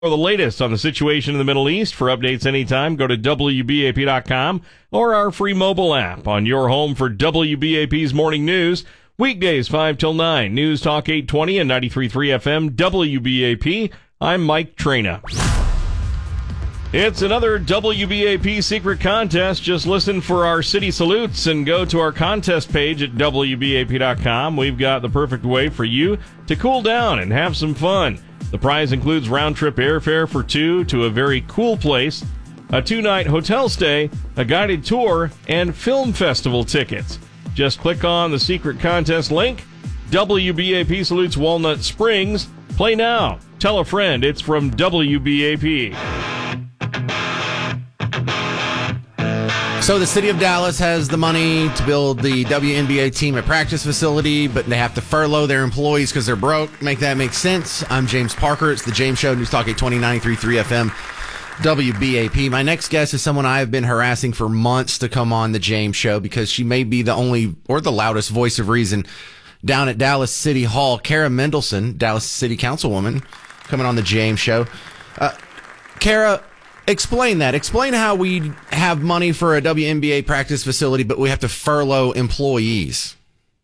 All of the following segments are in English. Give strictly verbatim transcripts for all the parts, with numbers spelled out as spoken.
For the latest on the situation in the Middle East, for updates anytime, go to W B A P dot com or our free mobile app on your home for W B A P's morning news. Weekdays five till nine, News Talk eight twenty and ninety-three point three F M, W B A P. I'm Mike Trina. It's another W B A P secret contest. Just listen for our city salutes and go to our contest page at W B A P dot com. We've got the perfect way for you to cool down and have some fun. The prize includes round-trip airfare for two to a very cool place, a two-night hotel stay, a guided tour, and film festival tickets. Just click on the secret contest link. W B A P salutes Walnut Springs. Play now. Tell a friend it's from W B A P. So the city of Dallas has the money to build the W N B A team a practice facility, but they have to furlough their employees because they're broke. Make that make sense? I'm James Parker. It's the James Show, News Talk eight twenty, ninety-three point three F M, W B A P. My next guest is someone I have been harassing for months to come on the James Show because she may be the only or the loudest voice of reason down at Dallas City Hall. Kara Mendelson, Dallas City Councilwoman, coming on the James Show. Uh, Kara, explain that. Explain how we have money for a W N B A practice facility, but we have to furlough employees.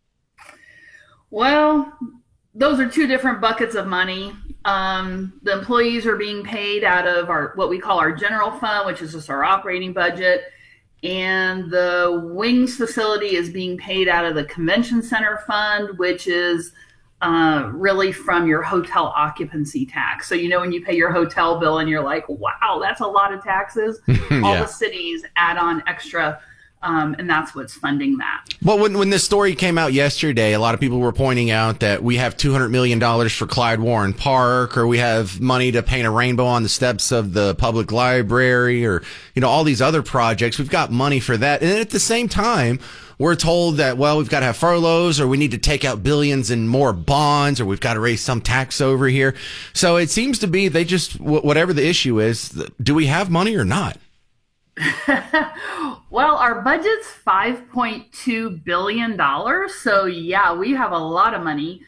Well, those are two different buckets of money. Um, the employees are being paid out of our what we call our general fund, which is just our operating budget. And the Wings facility is being paid out of the Convention Center fund, which is uh, really from your hotel occupancy tax. So, you know, when you pay your hotel bill and you're like, wow, that's a lot of taxes, yeah. All the cities add on extra, um, and that's what's funding that. Well, when, when this story came out yesterday, a lot of people were pointing out that we have two hundred million dollars for Clyde Warren Park, or we have money to paint a rainbow on the steps of the public library, or, you know, all these other projects. We've got money for that. And then at the same time, we're told that, well, we've got to have furloughs, or we need to take out billions in more bonds, or we've got to raise some tax over here. So it seems to be they just, whatever the issue is, do we have money or not? Well, our budget's five point two billion dollars. So, yeah, we have a lot of money.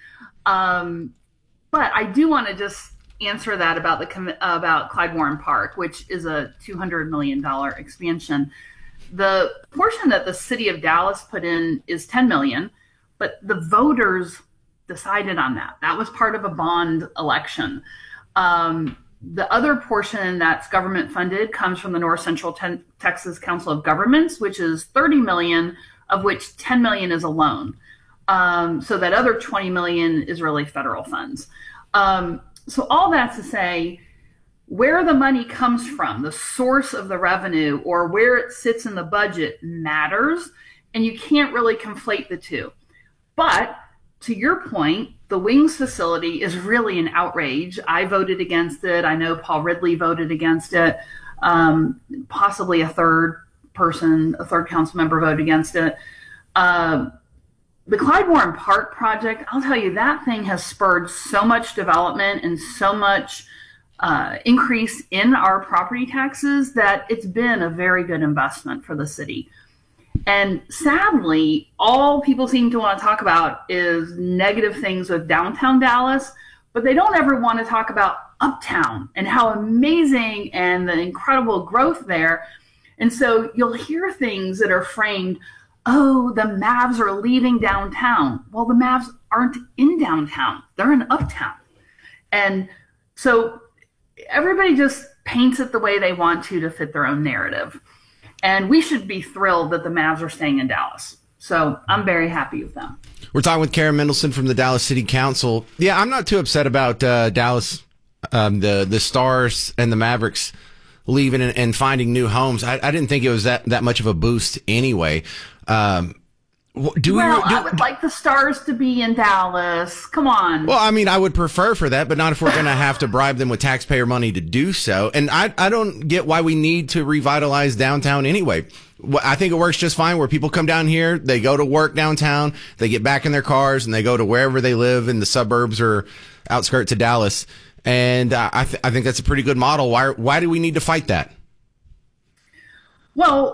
Um, but I do want to just answer that about the about Clyde Warren Park, which is a two hundred million dollars expansion. The portion that the city of Dallas put in is ten million dollars, but the voters decided on that. That was part of a bond election. Um, the other portion that's government funded comes from the North Central Ten- Texas Council of Governments, which is thirty million dollars, of which ten million dollars is a loan. Um, so that other twenty million dollars is really federal funds. Um, so all that's to say, where the money comes from, the source of the revenue, or where it sits in the budget matters, and you can't really conflate the two. But to your point, the Wings facility is really an outrage. I voted against it. I know Paul Ridley voted against it. Um, possibly a third person, a third council member voted against it. Uh, the Clyde Warren Park project, I'll tell you, that thing has spurred so much development and so much Uh, increase in our property taxes that it's been a very good investment for the city. And sadly, all people seem to want to talk about is negative things with downtown Dallas, but they don't ever want to talk about uptown and how amazing and the incredible growth there. And so you'll hear things that are framed, oh, the Mavs are leaving downtown. Well, the Mavs aren't in downtown. They're in uptown. And so everybody just paints it the way they want to to fit their own narrative. And we should be thrilled that the Mavs are staying in Dallas. So I'm very happy with them. We're talking with Kara Mendelson from the Dallas City Council. Yeah, I'm not too upset about uh, Dallas, um, the the Stars and the Mavericks leaving and, and finding new homes. I, I didn't think it was that, that much of a boost anyway. Um, Do well, we, do, I would like the Stars to be in Dallas. Come on. Well, I mean, I would prefer for that, but not if we're going to have to bribe them with taxpayer money to do so. And I, I don't get why we need to revitalize downtown anyway. I think it works just fine where people come down here, they go to work downtown, they get back in their cars, and they go to wherever they live in the suburbs or outskirts of Dallas. And uh, I, th- I think that's a pretty good model. Why, why do we need to fight that? Well,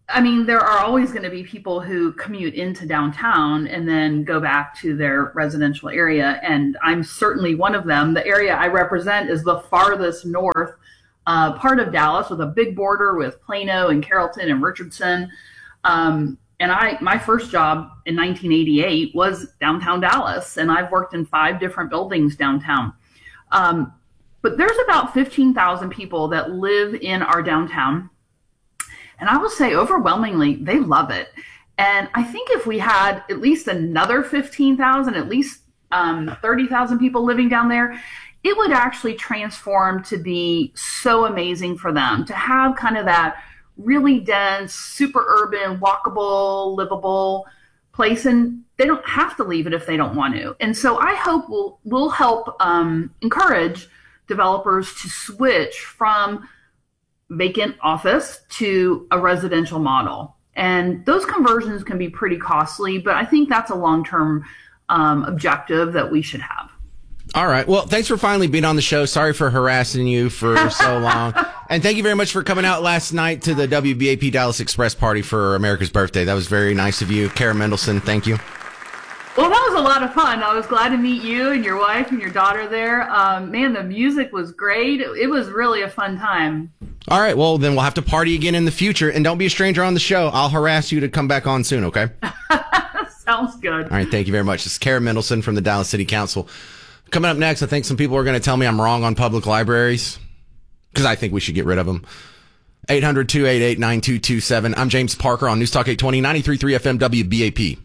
I mean, there are always going to be people who commute into downtown and then go back to their residential area. And I'm certainly one of them. The area I represent is the farthest north uh, part of Dallas, with a big border with Plano and Carrollton and Richardson. Um, and I, my first job in nineteen eighty-eight was downtown Dallas, and I've worked in five different buildings downtown. Um, but there's about fifteen thousand people that live in our downtown. And I will say overwhelmingly, they love it. And I think if we had at least another fifteen thousand, at least um, thirty thousand people living down there, it would actually transform to be so amazing for them to have kind of that really dense, super urban, walkable, livable place. And they don't have to leave it if they don't want to. And so I hope we'll, we'll help um, encourage developers to switch from vacant office to a residential model. And those conversions can be pretty costly, but I think that's a long-term um, objective that we should have. All right. Well, thanks for finally being on the show. Sorry for harassing you for so long. And thank you very much for coming out last night to the W B A P Dallas Express party for America's birthday. That was very nice of you. Kara Mendelson, thank you. Well, that was a lot of fun. I was glad to meet you and your wife and your daughter there. Um, man, the music was great. It was really a fun time. All right. Well, then we'll have to party again in the future. And don't be a stranger on the show. I'll harass you to come back on soon, okay? Sounds good. All right. Thank you very much. This is Kara Mendelson from the Dallas City Council. Coming up next, I think some people are going to tell me I'm wrong on public libraries, because I think we should get rid of them. eight hundred, two eight eight, nine two two seven. I'm James Parker on News Talk eight twenty, ninety-three point three F M W B A P.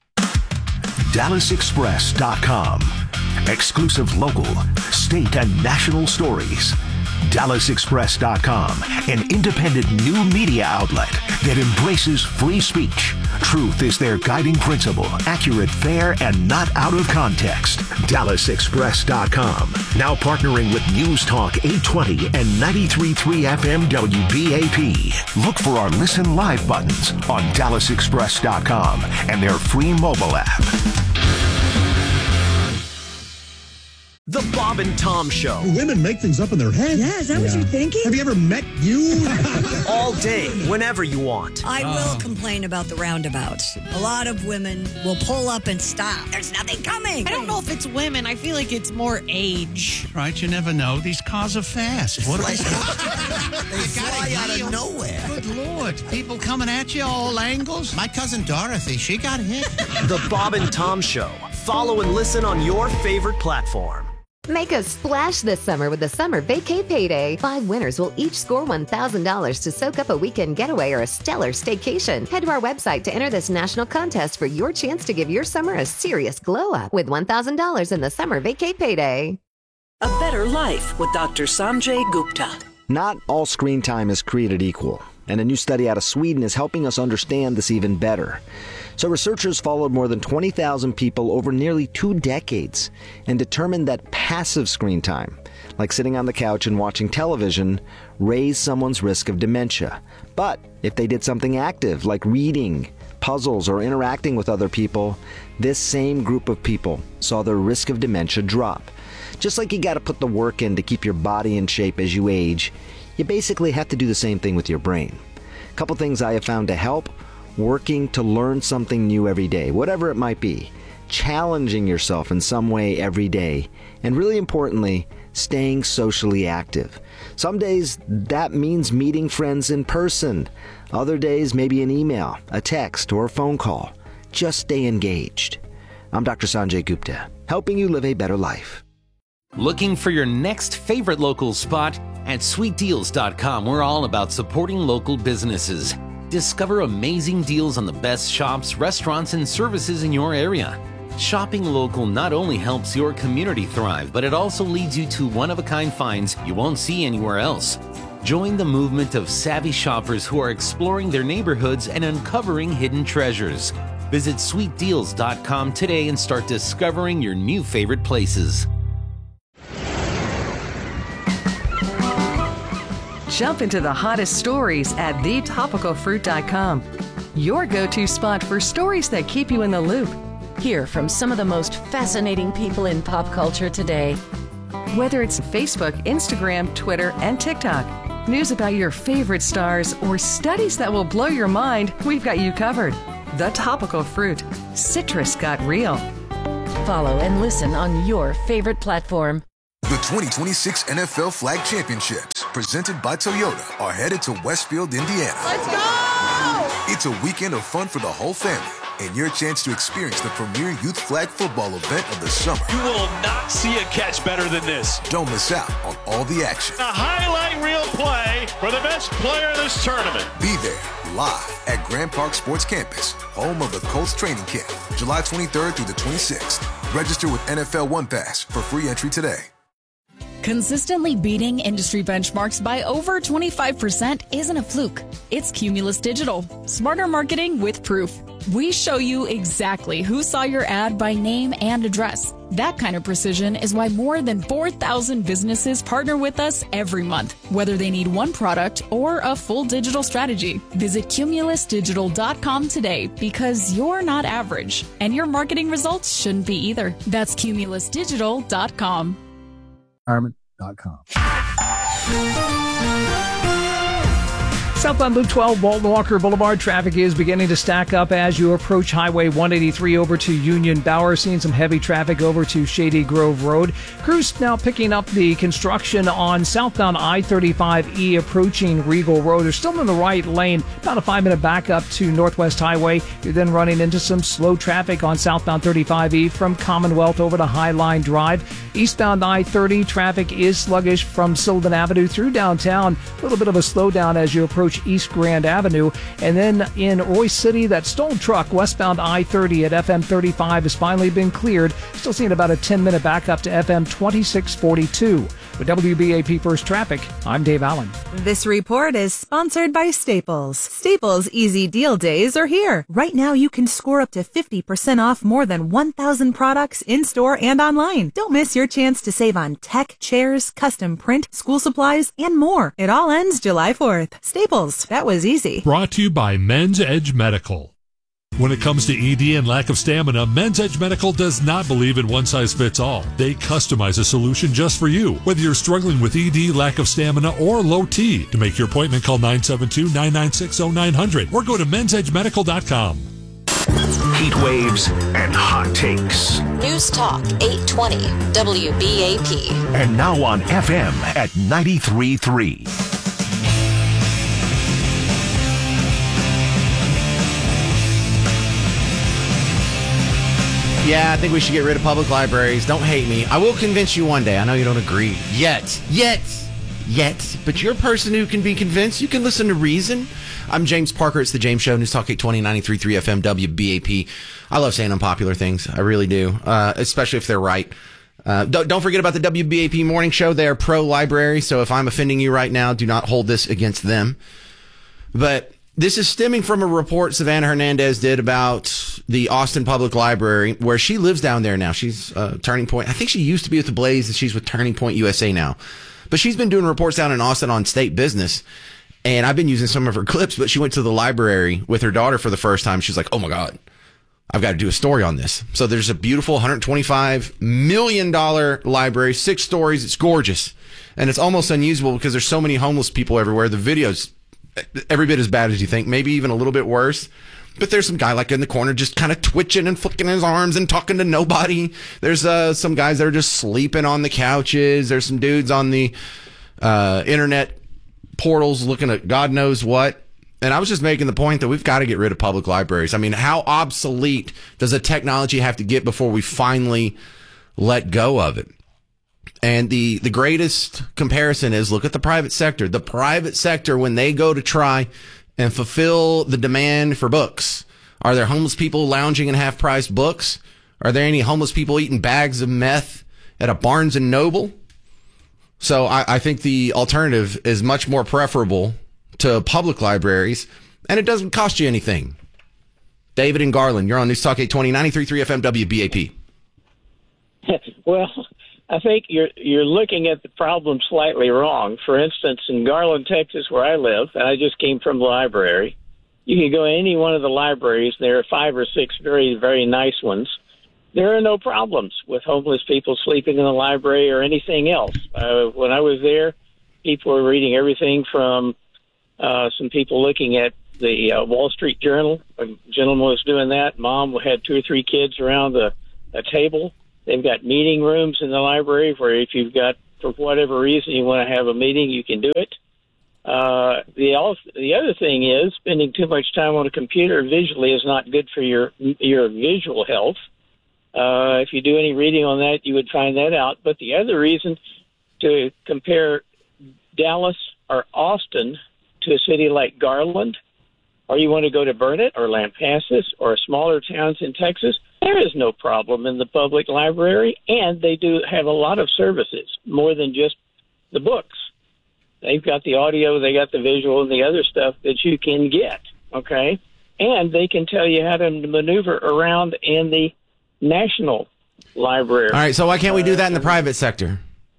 Dallas Express dot com. Exclusive local, state, and national stories. Dallas Express dot com, an independent new media outlet that embraces free speech. Truth is their guiding principle, accurate, fair, and not out of context. Dallas Express dot com, now partnering with News Talk eight twenty and ninety-three point three F M W B A P. Look for our Listen Live buttons on Dallas Express dot com and their free mobile app. The Bob and Tom Show. Women make things up in their head. Yeah, is that yeah. what you're thinking? Have you ever met you? All day, whenever you want. I will uh. complain about the roundabouts. A lot of women will pull up and stop. There's nothing coming. I don't know if it's women. I feel like it's more age. Right, you never know. These cars are fast. What they fly out of nowhere. Good Lord. People coming at you all angles. My cousin Dorothy, she got hit. The Bob and Tom Show. Follow and listen on your favorite platform. Make a splash this summer with the Summer Vacay Payday. Five winners will each score one thousand dollars to soak up a weekend getaway or a stellar staycation. Head to our website to enter this national contest for your chance to give your summer a serious glow-up with one thousand dollars in the Summer Vacay Payday. A better life with Doctor Sanjay Gupta. Not all screen time is created equal, and a new study out of Sweden is helping us understand this even better. So researchers followed more than twenty thousand people over nearly two decades and determined that passive screen time, like sitting on the couch and watching television, raised someone's risk of dementia. But if they did something active, like reading, puzzles, or interacting with other people, this same group of people saw their risk of dementia drop. Just like you got to put the work in to keep your body in shape as you age, you basically have to do the same thing with your brain. A couple things I have found to help: working to learn something new every day, whatever it might be, challenging yourself in some way every day, and really importantly, staying socially active. Some days that means meeting friends in person. Other days, maybe an email, a text, or a phone call. Just stay engaged. I'm Doctor Sanjay Gupta, helping you live a better life. Looking for your next favorite local spot? At sweet deals dot com, we're all about supporting local businesses. Discover amazing deals on the best shops, restaurants, and services in your area. Shopping local not only helps your community thrive, but it also leads you to one-of-a-kind finds you won't see anywhere else. Join the movement of savvy shoppers who are exploring their neighborhoods and uncovering hidden treasures. Visit sweet deals dot com today and start discovering your new favorite places. Jump into the hottest stories at the topical fruit dot com. Your go-to spot for stories that keep you in the loop. Hear from some of the most fascinating people in pop culture today. Whether it's Facebook, Instagram, Twitter, and TikTok. News about your favorite stars, or studies that will blow your mind, we've got you covered. The Topical Fruit. Citrus got real. Follow and listen on your favorite platform. The twenty twenty-six N F L Flag Championships, presented by Toyota, are headed to Westfield, Indiana. Let's go! It's a weekend of fun for the whole family, and your chance to experience the premier youth flag football event of the summer. You will not see a catch better than this. Don't miss out on all the action. A highlight reel play for the best player in this tournament. Be there, live at Grand Park Sports Campus, home of the Colts training camp, July twenty-third through the twenty-sixth. Register with N F L One Pass for free entry today. Consistently beating industry benchmarks by over twenty-five percent isn't a fluke. It's Cumulus Digital. Smarter marketing with proof. We show you exactly who saw your ad by name and address. That kind of precision is why more than four thousand businesses partner with us every month, whether they need one product or a full digital strategy. Visit cumulus digital dot com today, because you're not average, and your marketing results shouldn't be either. That's cumulus digital dot com. Environment dot com. Southbound Loop twelve, Walton Walker Boulevard, traffic is beginning to stack up as you approach Highway one eighty-three over to Union Bower. Seeing some heavy traffic over to Shady Grove Road. Crews now picking up the construction on southbound I thirty-five E approaching Regal Road. They're still in the right lane, about a five-minute backup to Northwest Highway. You're then running into some slow traffic on southbound thirty-five E from Commonwealth over to Highline Drive. Eastbound I thirty, traffic is sluggish from Sylvan Avenue through downtown. A little bit of a slowdown as you approach East Grand Avenue. And then in Royce City, that stalled truck westbound I thirty at F M thirty-five has finally been cleared. Still seeing about a ten-minute backup to F M twenty-six forty-two. With W B A P First Traffic, I'm Dave Allen. This report is sponsored by Staples. Staples Easy Deal Days are here. Right now, you can score up to fifty percent off more than one thousand products in-store and online. Don't miss your chance to save on tech, chairs, custom print, school supplies, and more. It all ends July fourth. Staples, that was easy. Brought to you by Men's Edge Medical. When it comes to E D and lack of stamina, Men's Edge Medical does not believe in one-size-fits-all. They customize a solution just for you, whether you're struggling with E D, lack of stamina, or low T. To make your appointment, call nine seven two, nine nine six, zero nine zero zero or go to men's edge medical dot com. Heat waves and hot takes. News Talk eight twenty W B A P. And now on F M at ninety-three point three. Yeah, I think we should get rid of public libraries. Don't hate me. I will convince you one day. I know you don't agree. Yet. Yet. Yet. But you're a person who can be convinced. You can listen to reason. I'm James Parker. It's The James Show. News Talk eight twenty, ninety-three point three F M, W B A P. I love saying unpopular things. I really do. Uh, especially if they're right. Uh, don't, don't forget about the W B A P Morning Show. They are pro-library. So if I'm offending you right now, do not hold this against them. But this is stemming from a report Savannah Hernandez did about the Austin Public Library, where she lives down there now. She's uh, Turning Point. I think she used to be with the Blaze, and she's with Turning Point U S A now. But she's been doing reports down in Austin on state business, and I've been using some of her clips, but she went to the library with her daughter for the first time. She's like, oh, my God, I've got to do a story on this. So there's a beautiful one hundred twenty-five million dollars library, six stories. It's gorgeous, and it's almost unusable because there's so many homeless people everywhere. The video's every bit as bad as you think, maybe even a little bit worse. But there's some guy like in the corner just kind of twitching and flicking his arms and talking to nobody. There's uh, some guys that are just sleeping on the couches. There's some dudes on the uh, internet portals looking at God knows what. And I was just making the point that we've got to get rid of public libraries. I mean, how obsolete does the technology have to get before we finally let go of it? And the, the greatest comparison is look at the private sector. The private sector, when they go to try and fulfill the demand for books, are there homeless people lounging in half-priced books? Are there any homeless people eating bags of meth at a Barnes and Noble? So I, I think the alternative is much more preferable to public libraries, and it doesn't cost you anything. David and Garland, you're on News Talk eight twenty, ninety-three point three F M, W B A P. Well, I think you're you're looking at the problem slightly wrong. For instance, in Garland, Texas, where I live, and I just came from the library, you can go to any one of the libraries. There are five or six very, very nice ones. There are no problems with homeless people sleeping in the library or anything else. Uh, when I was there, people are reading everything from uh, some people looking at the uh, Wall Street Journal. A gentleman was doing that. Mom had two or three kids around a, a table. They've got meeting rooms in the library where if you've got, for whatever reason, you want to have a meeting, you can do it. Uh, the also, the other thing is spending too much time on a computer visually is not good for your your visual health. Uh, if you do any reading on that, you would find that out. But the other reason to compare Dallas or Austin to a city like Garland, or you want to go to Burnet or Lampasas or smaller towns in Texas, there is no problem in the public library, and they do have a lot of services, more than just the books. They've got the audio, they got the visual, and the other stuff that you can get, okay? And they can tell you how to maneuver around in the National Library. All right, so why can't we do that in the private sector?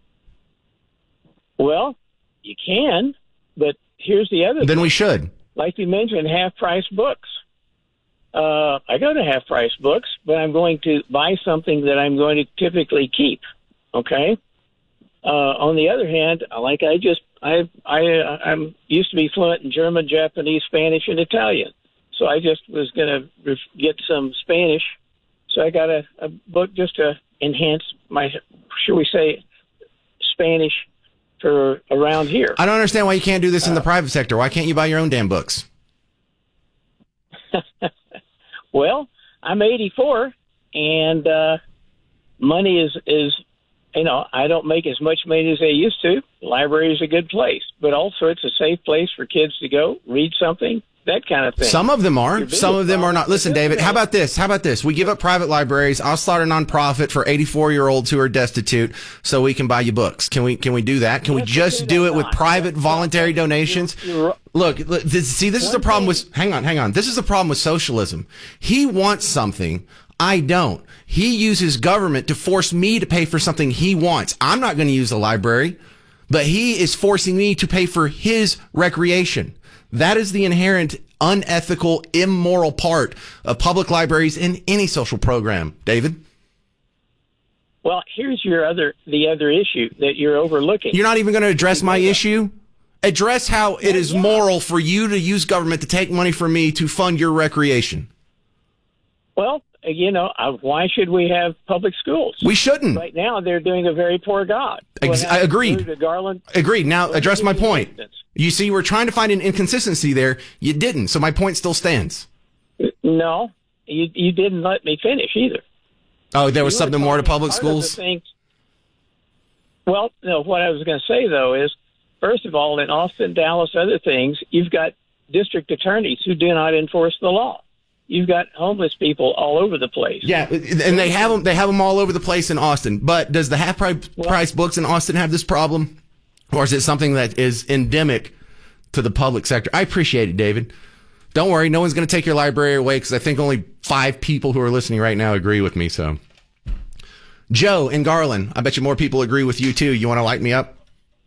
Well, you can, but here's the other Then thing. we should. Like you mentioned, half-price books. Uh, I go to half-price books, but I'm going to buy something that I'm going to typically keep, okay? Uh, on the other hand, like I just, I, I, I'm used to be fluent in German, Japanese, Spanish, and Italian. So I just was going to get some Spanish. So I got a, a book just to enhance my, should we say, Spanish for around here. I don't understand why you can't do this in the private sector. Why can't you buy your own damn books? Well, I'm eighty-four, and uh, money is, is, you know, I don't make as much money as I used to. The library is a good place, but also it's a safe place for kids to go, read something, that kind of thing. Some of them are. Some of them are not. Listen, David, how about this? How about this? We give up private libraries. I'll start a nonprofit for eighty-four-year-olds who are destitute so we can buy you books. Can we Can we do that? Can we just do it with private voluntary donations? Look, look this, see, this is the problem with, hang on, hang on. This is the problem with socialism. He wants something. I don't. He uses government to force me to pay for something he wants. I'm not going to use the library, but he is forcing me to pay for his recreation. That is the inherent unethical, immoral part of public libraries in any social program. David? Well, here's your other the other issue that you're overlooking. You're not even going to address my issue? Address how it is moral for you to use government to take money from me to fund your recreation. Well, you know, uh, why should we have public schools? We shouldn't. Right now, they're doing a very poor job. Ex- I agreed. Garland, agreed. Now, address my point. You see, we're trying to find an inconsistency there. You didn't, so my point still stands. No, you you didn't let me finish either. Oh, there was You something were more to talking public part of the schools? things- Well, no, what I was going to say, though, is, first of all, in Austin, Dallas, other things, you've got district attorneys who do not enforce the law. You've got homeless people all over the place. Yeah, and they have them. They have them all over the place in Austin. But does the half price, price books in Austin have this problem, or is it something that is endemic to the public sector? I appreciate it, David. Don't worry, no one's going to take your library away because I think only five people who are listening right now agree with me. So, Joe in Garland, I bet you more people agree with you too. You want to light me up?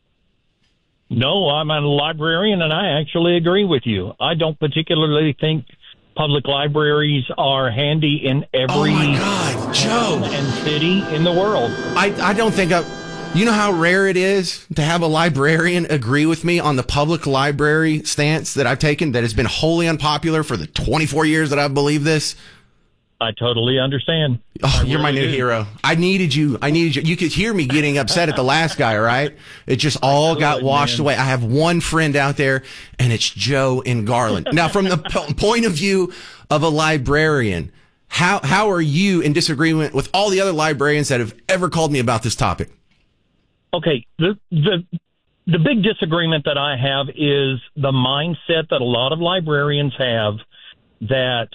No, I'm a librarian, and I actually agree with you. I don't particularly think public libraries are handy in every oh my God, Joe. and city in the world. I, I don't think I, you know how rare it is to have a librarian agree with me on the public library stance that I've taken that has been wholly unpopular for the twenty-four years that I've believed this. I totally understand. Oh, I you're my really new do. hero. I needed you. I needed you. You could hear me getting upset at the last guy, right? It just all got washed man. away. I have one friend out there, and it's Joe in Garland. Now, from the p- point of view of a librarian, how how are you in disagreement with all the other librarians that have ever called me about this topic? Okay, the the the big disagreement that I have is the mindset that a lot of librarians have that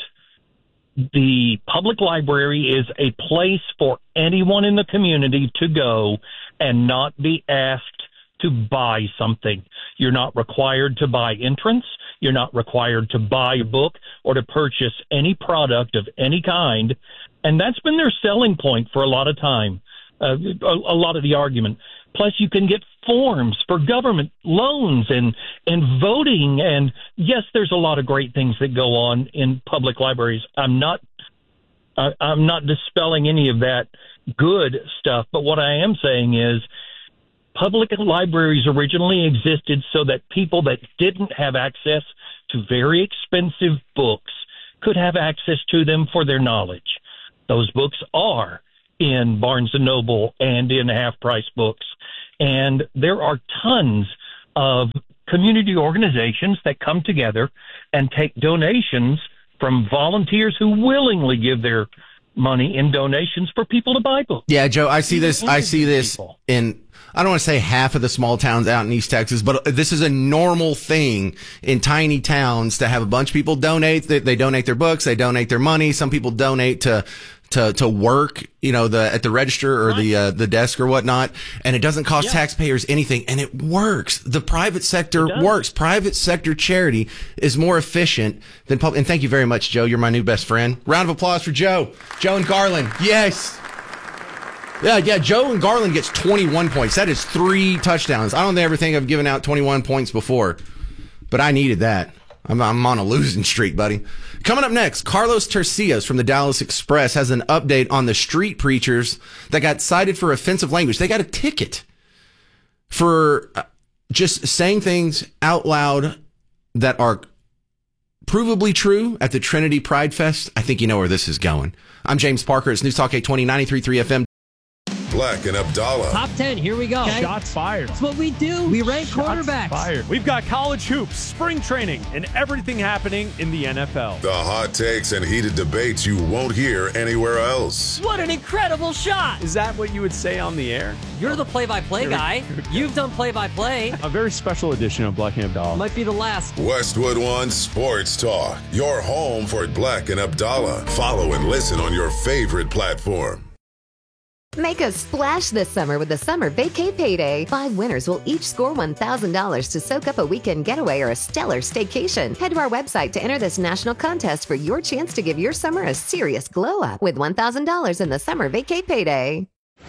the public library is a place for anyone in the community to go and not be asked to buy something. You're not required to buy entrance. You're not required to buy a book or to purchase any product of any kind. And that's been their selling point for a lot of time, uh, a, a lot of the argument. Plus, you can get forms for government loans and, and voting. And yes, there's a lot of great things that go on in public libraries. I'm not, I, I'm not dispelling any of that good stuff. But what I am saying is public libraries originally existed so that people that didn't have access to very expensive books could have access to them for their knowledge. Those books are in Barnes and Noble and in Half Price Books. And there are tons of community organizations that come together and take donations from volunteers who willingly give their money in donations for people to buy books. Yeah, Joe, I see this. I see this in, I don't want to say half of the small towns out in East Texas, but this is a normal thing in tiny towns to have a bunch of people donate. They, they donate their books. They donate their money. Some people donate to, to, to work, you know, the, at the register or right. the, uh, the desk or whatnot. And it doesn't cost yeah. taxpayers anything. And it works. The private sector works. Private sector charity is more efficient than public. And thank you very much, Joe. You're my new best friend. Round of applause for Joe. Joe and Garland. Yes. Yeah, yeah. Joe and Garland gets twenty-one points. That is three touchdowns. I don't ever think I've given out twenty-one points before, but I needed that. I'm, I'm on a losing streak, buddy. Coming up next, Carlos Tercios from the Dallas Express has an update on the street preachers that got cited for offensive language. They got a ticket for just saying things out loud that are provably true at the Trinity Pride Fest. I think you know where this is going. I'm James Parker. It's News Talk eight twenty, ninety-three point three F M. Black and Abdallah. Top ten, here we go. Okay. Shots fired. That's what we do. We rank Shots quarterbacks. Fired. We've got college hoops, spring training, and everything happening in the N F L. The hot takes and heated debates you won't hear anywhere else. What an incredible shot. Is that what you would say on the air? You're the play-by-play guy. You've done play-by-play. A very special edition of Black and Abdallah. Might be the last. Westwood One Sports Talk. Your home for Black and Abdallah. Follow and listen on your favorite platform. Make a splash this summer with the Summer Vacay Payday. Five winners will each score one thousand dollars to soak up a weekend getaway or a stellar staycation. Head to our website to enter this national contest for your chance to give your summer a serious glow up with one thousand dollars in the Summer Vacay Payday.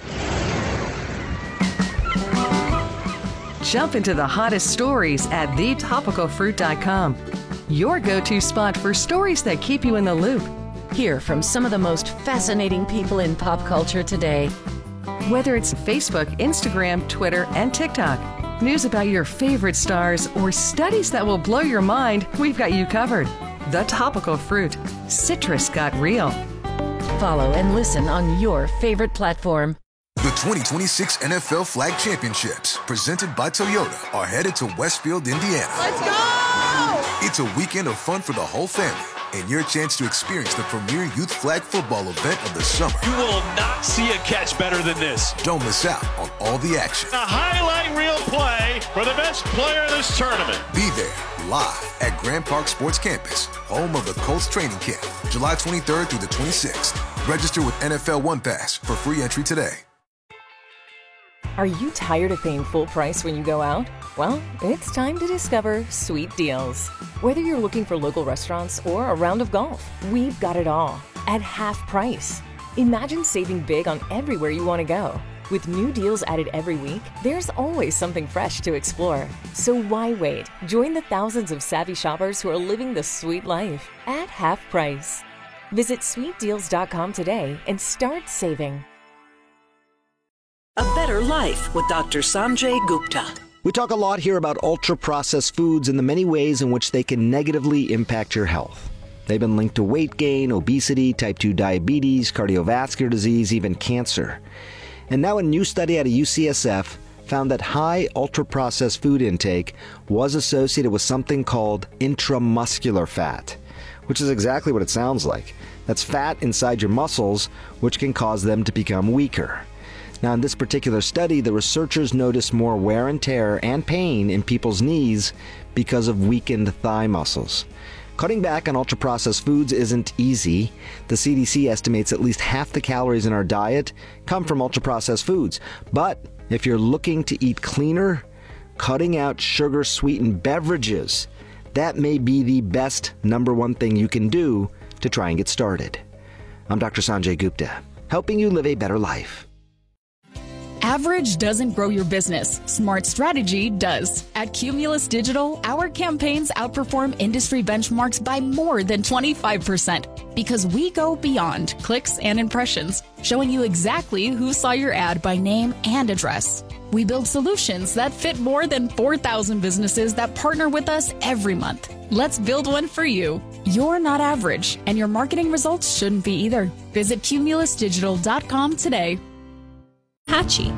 Jump into the hottest stories at the topical fruit dot com. Your go-to spot for stories that keep you in the loop. Hear from some of the most fascinating people in pop culture today. Whether it's Facebook, Instagram, Twitter, and TikTok, news about your favorite stars, or studies that will blow your mind, we've got you covered. The Topical Fruit. Citrus got real. Follow and listen on your favorite platform. The twenty twenty-six N F L Flag Championships, presented by Toyota, are headed to Westfield, Indiana. Let's go! It's a weekend of fun for the whole family, and your chance to experience the premier youth flag football event of the summer. You will not see a catch better than this. Don't miss out on all the action. A highlight reel play for the best player in this tournament. Be there, live at Grand Park Sports Campus, home of the Colts training camp, July twenty-third through the twenty-sixth. Register with N F L One Pass for free entry today. Are you tired of paying full price when you go out? Well, it's time to discover Sweet Deals. Whether you're looking for local restaurants or a round of golf, we've got it all at half price. Imagine saving big on everywhere you want to go. With new deals added every week, there's always something fresh to explore. So why wait? Join the thousands of savvy shoppers who are living the sweet life at half price. Visit sweet deals dot com today and start saving. A better life with Doctor Sanjay Gupta. We talk a lot here about ultra-processed foods and the many ways in which they can negatively impact your health. They've been linked to weight gain, obesity, type two diabetes, cardiovascular disease, even cancer. And now a new study out of U C S F found that high ultra-processed food intake was associated with something called intramuscular fat, which is exactly what it sounds like. That's fat inside your muscles, which can cause them to become weaker. Now, in this particular study, the researchers noticed more wear and tear and pain in people's knees because of weakened thigh muscles. Cutting back on ultra-processed foods isn't easy. The C D C estimates at least half the calories in our diet come from ultra-processed foods. But if you're looking to eat cleaner, cutting out sugar-sweetened beverages, that may be the best number one thing you can do to try and get started. I'm Doctor Sanjay Gupta, helping you live a better life. Average doesn't grow your business. Smart strategy does. At Cumulus Digital, our campaigns outperform industry benchmarks by more than twenty-five percent because we go beyond clicks and impressions, showing you exactly who saw your ad by name and address. We build solutions that fit more than four thousand businesses that partner with us every month. Let's build one for you. You're not average, and your marketing results shouldn't be either. Visit cumulus digital dot com today. Patchy.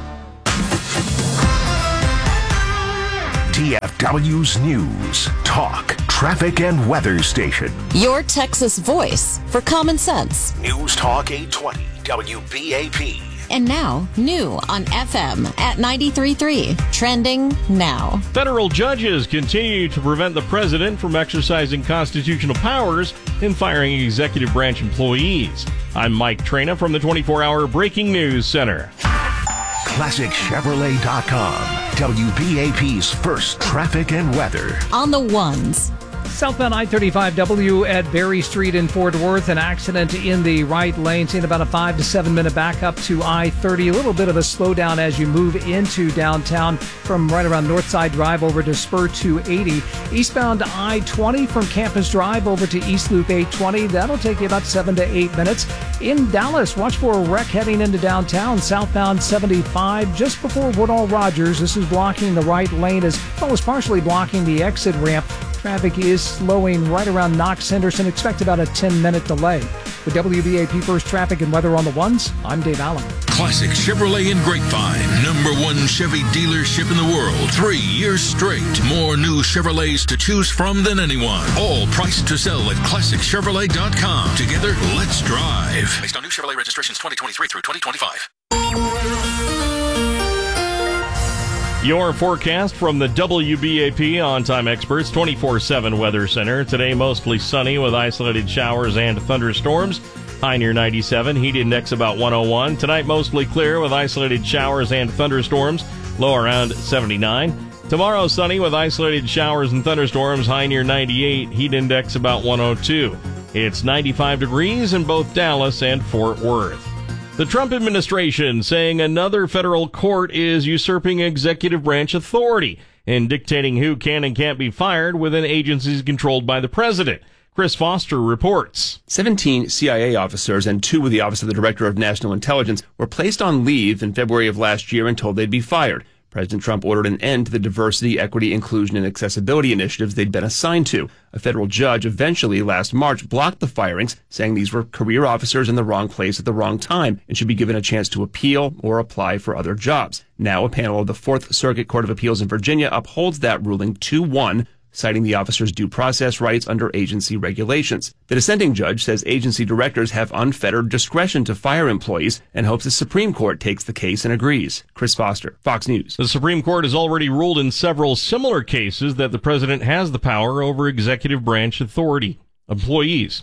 D F W's News, Talk, Traffic, and Weather Station. Your Texas voice for common sense. News Talk eight twenty W B A P. And now, new on F M at ninety-three point three. Trending now. Federal judges continue to prevent the president from exercising constitutional powers in firing executive branch employees. I'm Mike Trena from the twenty-four hour Breaking News Center. Classic Chevrolet dot com. W B A P's first traffic and weather. On the ones. Southbound I thirty-five W at Berry Street in Fort Worth, an accident in the right lane, seeing about a five to seven minute backup to I thirty. A little bit of a slowdown as you move into downtown from right around Northside Drive over to Spur two eighty. Eastbound I twenty from Campus Drive over to East Loop eight twenty. That'll take you about seven to eight minutes. In Dallas, watch for a wreck heading into downtown. Southbound seventy-five just before Woodall Rogers. This is blocking the right lane as well as partially blocking the exit ramp. Traffic is slowing right around Knox Henderson. Expect about a ten minute delay. With W B A P First Traffic and Weather on the Ones, I'm Dave Allen. Classic Chevrolet in Grapevine. Number one Chevy dealership in the world. Three years straight. More new Chevrolets to choose from than anyone. All priced to sell at classic chevrolet dot com. Together, let's drive. Based on new Chevrolet registrations twenty twenty-three through twenty twenty-five. Your forecast from the W B A P On-Time Experts twenty-four seven Weather Center. Today, mostly sunny with isolated showers and thunderstorms. High near ninety-seven. Heat index about one oh one. Tonight, mostly clear with isolated showers and thunderstorms. Low around seventy-nine. Tomorrow, sunny with isolated showers and thunderstorms. High near ninety-eight. Heat index about one oh two. It's ninety-five degrees in both Dallas and Fort Worth. The Trump administration saying another federal court is usurping executive branch authority and dictating who can and can't be fired within agencies controlled by the president. Chris Foster reports. seventeen C I A officers and two with the Office of the Director of National Intelligence were placed on leave in February of last year and told they'd be fired. President Trump ordered an end to the diversity, equity, inclusion, and accessibility initiatives they'd been assigned to. A federal judge eventually last March blocked the firings, saying these were career officers in the wrong place at the wrong time and should be given a chance to appeal or apply for other jobs. Now a panel of the Fourth Circuit Court of Appeals in Virginia upholds that ruling two one, citing the officers' due process rights under agency regulations. The dissenting judge says agency directors have unfettered discretion to fire employees and hopes the Supreme Court takes the case and agrees. Chris Foster, Fox News. The Supreme Court has already ruled in several similar cases that the president has the power over executive branch authority employees.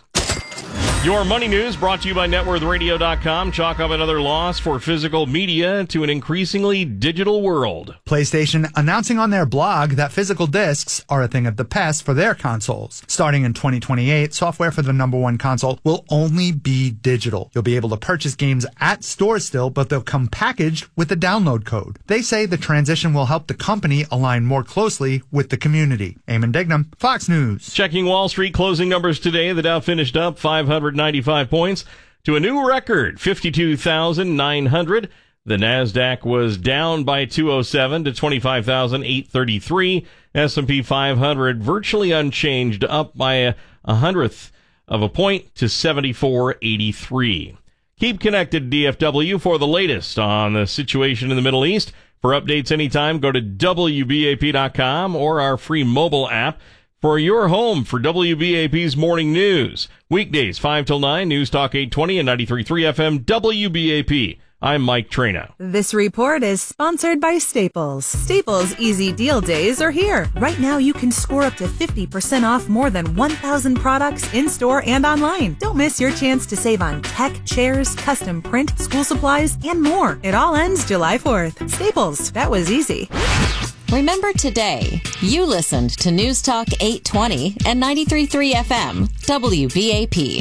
Your money news brought to you by net worth radio dot com. Chalk up another loss for physical media to an increasingly digital world. PlayStation announcing on their blog that physical discs are a thing of the past for their consoles. Starting in twenty twenty-eight, software for the number one console will only be digital. You'll be able to purchase games at stores still, but they'll come packaged with a download code. They say the transition will help the company align more closely with the community. Eamon Dignam, Fox News. Checking Wall Street closing numbers today, the Dow finished up five hundred ninety-five points to a new record, fifty-two thousand nine hundred. The NASDAQ was down by two oh seven to twenty-five thousand eight hundred thirty-three. S and P five hundred virtually unchanged, up by a, a hundredth of a point to seventy-four eighty-three. Keep connected, D F W, for the latest on the situation in the Middle East. For updates anytime, go to W B A P dot com or our free mobile app. For your home for W B A P's morning news. Weekdays, five till nine, News Talk eight twenty and ninety-three point three F M, W B A P. I'm Mike Trena. This report is sponsored by Staples. Staples Easy Deal Days are here. Right now, you can score up to fifty percent off more than one thousand products in-store and online. Don't miss your chance to save on tech, chairs, custom print, school supplies, and more. It all ends July fourth. Staples, that was easy. Remember today, you listened to News Talk eight twenty and ninety-three point three F M, W B A P.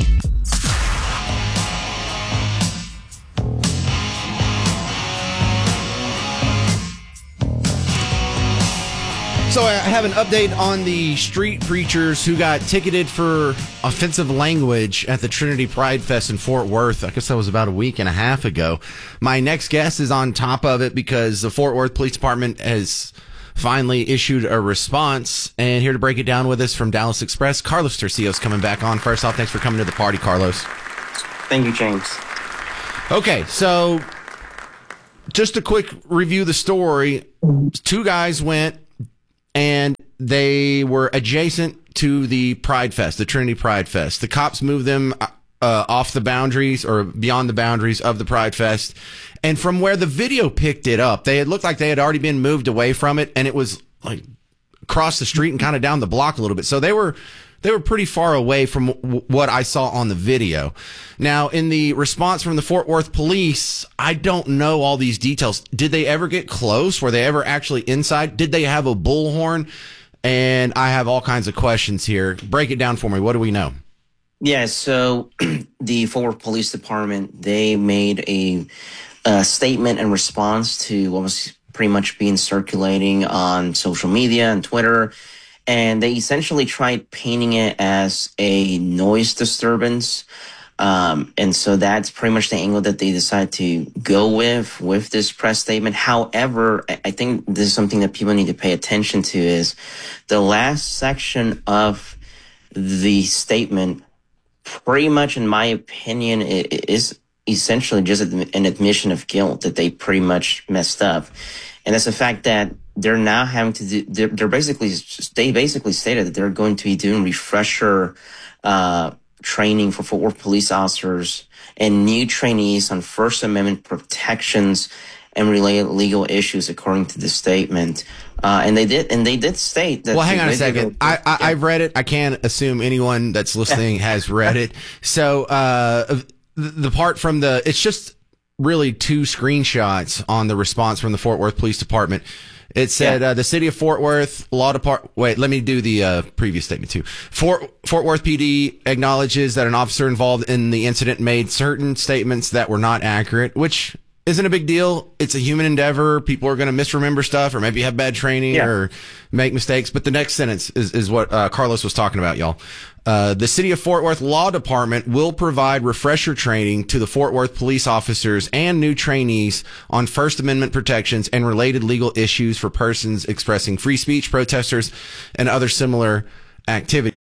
So I have an update on the street preachers who got ticketed for offensive language at the Trinity Pride Fest in Fort Worth. I guess that was about a week and a half ago. My next guest is on top of it because the Fort Worth Police Department has finally issued a response. And here to break it down with us from Dallas Express, Carlos Tercios coming back on. First off, thanks for coming to the party, Carlos. Thank you, James. Okay, so just a quick review of the story. Two guys went and they were adjacent to the Pride Fest, the Trinity Pride Fest. The cops moved them uh, off the boundaries or beyond the boundaries of the Pride Fest. And from where the video picked it up, they had looked like they had already been moved away from it, and it was like across the street and kind of down the block a little bit. So they were they were pretty far away from w- what I saw on the video. Now, in the response from the Fort Worth police, I don't know all these details. Did they ever get close? Were they ever actually inside? Did they have a bullhorn? And I have all kinds of questions here. Break it down for me. What do we know? Yeah, so the Fort Worth Police Department, they made a, a statement in response to what was pretty much being circulating on social media and Twitter. And they essentially tried painting it as a noise disturbance. Um, and so that's pretty much the angle that they decided to go with, with this press statement. However, I think this is something that people need to pay attention to is the last section of the statement, pretty much in my opinion, it is essentially just an admission of guilt that they pretty much messed up. And that's the fact that they're now having to do, they're, they're basically, they basically stated that they're going to be doing refresher, uh, training for Fort Worth police officers and new trainees on First Amendment protections and related legal issues, according to the statement. Uh, and they did, and they did state that. Well, hang on a second. I, I, yeah. I've read it. I can't assume anyone that's listening has read it. So, uh, the part from the, it's just really two screenshots on the response from the Fort Worth Police Department. It said, yeah. uh, the city of Fort Worth Law Department, wait, let me do the, uh, previous statement too. Fort, Fort Worth P D acknowledges that an officer involved in the incident made certain statements that were not accurate, which isn't a big deal. It's a human endeavor. People are going to misremember stuff or maybe have bad training yeah. or make mistakes. But the next sentence is, is what, uh, Carlos was talking about, y'all. Uh, the city of Fort Worth Law Department will provide refresher training to the Fort Worth police officers and new trainees on First Amendment protections and related legal issues for persons expressing free speech, protesters, and other similar activities.